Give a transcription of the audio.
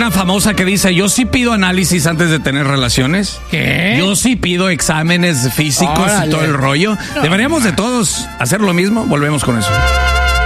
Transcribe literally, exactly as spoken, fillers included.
una famosa que dice, yo sí pido análisis antes de tener relaciones. ¿Qué? Yo sí pido exámenes físicos Órale. y todo el rollo. Deberíamos de todos hacer lo mismo. Volvemos con eso.